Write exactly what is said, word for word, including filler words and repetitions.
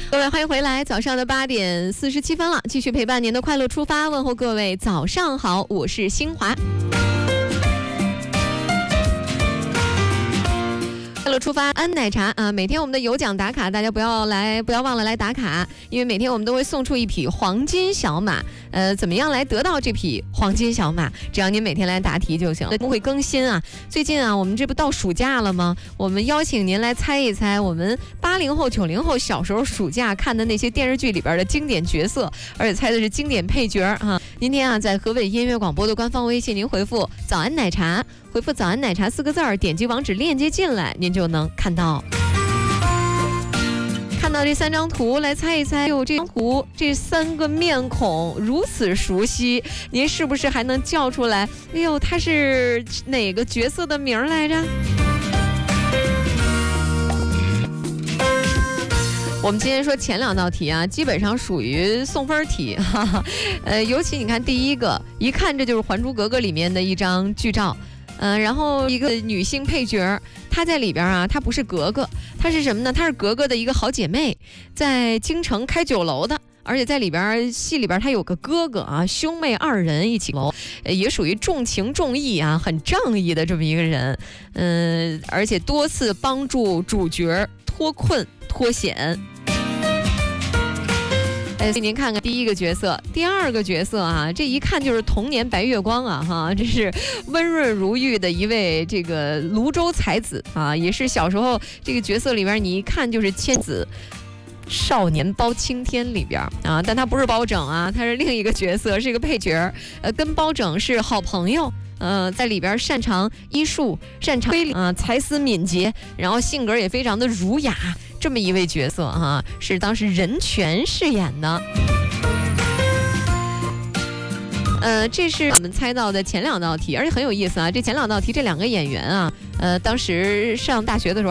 各位欢迎回来，早上的八点四十七分了，继续陪伴您的快乐出发，问候各位早上好，我是新华。快乐出发，安奶茶啊！每天我们的有奖打卡，大家不要来，不要忘了来打卡，因为每天我们都会送出一匹黄金小马。呃，怎么样来得到这匹黄金小马？只要您每天来答题就行。我们会更新啊。最近啊，我们这不到暑假了吗？我们邀请您来猜一猜我们八零后、九零后小时候暑假看的那些电视剧里边的经典角色，而且猜的是经典配角啊。今天啊，在河北音乐广播的官方微信，您回复“早安奶茶”，回复“早安奶茶”四个字儿，点击网址链接进来，您就能看到。看到这三张图，来猜一猜，哟，这张图这三个面孔如此熟悉，您是不是还能叫出来？哎呦，他是哪个角色的名来着？我们今天说前两道题啊，基本上属于送分题，哈哈。呃，尤其你看第一个，一看这就是《还珠格格》里面的一张剧照。嗯、呃，然后一个女性配角，她在里边啊，她不是格格，她是什么呢？她是格格的一个好姐妹，在京城开酒楼的，而且在里边戏里边她有个哥哥啊，兄妹二人一起楼，呃，也属于重情重义啊，很仗义的这么一个人，嗯、呃，而且多次帮助主角脱困脱险。哎，您看看第一个角色，第二个角色啊，这一看就是童年白月光啊，哈，这是温润如玉的一位这个泸州才子啊，也是小时候这个角色里边你一看就是千子少年包青天里边啊，但他不是包拯啊，他是另一个角色，是一个配角，呃，跟包拯是好朋友。呃，在里边擅长医术，擅长推理啊，才思敏捷，然后性格也非常的儒雅，这么一位角色啊，是当时任泉饰演的。呃，这是我们猜到的前两道题，而且很有意思啊。这前两道题这两个演员啊，呃，当时上大学的时候。